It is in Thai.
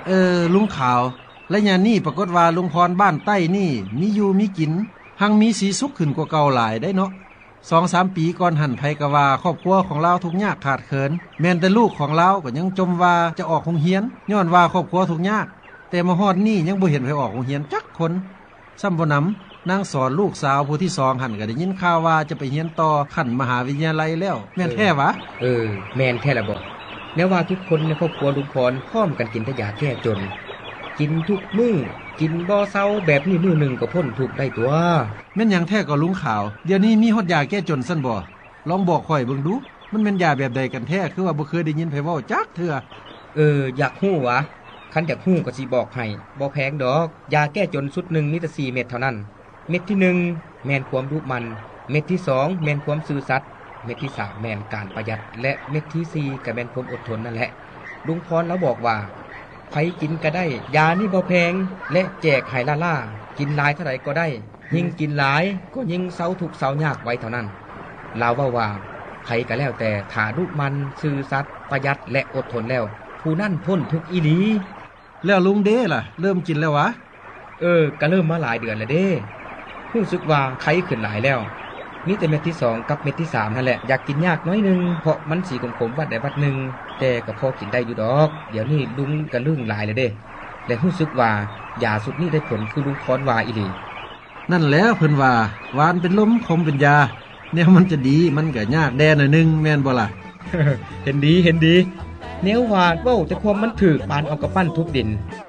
ลุงขาวและยามนี้ปรากฏว่าลุงพรบ้านใต้นี่มีอยู่มีกินหังมีสีสุขขึ้นกว่าเก่าหลายได้เนาะ2-3 ปีก่อนหันไผก็ว่าครอบครัวของเราทุกข์ยากขาดเขินแม้นแต่ลูกของเราก็ยังจมว่าจะออกโรงเรียนย้อนว่าครอบครัวทุกข์ยากแต่มาฮอดนี้ยังบ่เห็นไผออกโรงเรียนจักคนซ้ำบ่นำนางสอนลูกสาวผู้ที่2หันก็ได้ยินข่าวว่าจะไปเรียนต่อขั้นมหาวิทยาลัยแล้วแม่นแท้วะแม่นแท้ละบ่แม้ว่าทุกคนในครอบครัวลุงพรพร้อมกันกินแต่ยาแก้จนกินทุกมื้อกินบ่เซาแบบนี้มื้อนึงก็พ้นทุกข์ได้ตัวแม่นหยังแท้ก็ลุงขาวเดี๋ยวนี้มีฮอดยาแก้จนซั่นบ่ลองบอกข่อยเบิ่งดูมันแม่นยาแบบใดกันแท้คือว่าบ่เคยได้ยินไผเว้าจักเทื่ออยากฮู้วะคันอยากฮู้ก็สิบอกให้บ่แพงดอกยาแก้จนสุดนึงมีแต่4เม็ดเท่านั้นเม็ดที่1แม่นความรู้มันเม็ดที่2แม่นความซื่อสัตย์เม็ดที่3แม่นการประหยัดและเม็ดที่4ก็แม่นความอดทนนั่นแหละลุงพรแล้วบอกว่าไผกินก็ได้ยานี่บ่แพงและแจกให้ล่ากินหลายเท่าใดก็ได้ยิ่งกินหลายก็ยิ่งเซาทุกข์เซายากไว้เท่านั้นลาวว่าไผก็แล้วแต่ถ้ารู้มันซื่อสัตย์ประหยัดและอดทนแล้วผู้นั้นพ้นทุกข์อีหลีแล้วลุงเด้ล่ะเริ่มกินแล้ววะก็เริ่มมาหลายเดือนแล้วเด้รู้สึกว่าไข้ขึ้นหลายแล้วมีแต่เม็ดที่2กับเม็ดที่3นั่นแหละอยากกินยากน้อยนึงเพราะมันสีขมๆวัดได้วัดนึงแต่ก็พอกินได้อยู่ดอกเดี๋ยวนี้ลุงก็ลึ่งหลายแล้วเด้และรู้สึกว่ายาสุดนี้ได้ผลคือลุงพรว่าอีหลีนั่นแล้วเพิ่นว่าหวานเป็นลมขมเป็นยาแนวมันจะดีมันก็ยากแดหน่อยนึงแม่นบ่ล่ะเห็นดีแนวว่าเว้าแต่ความมันถูกปานเอากระปั้นทุบดิน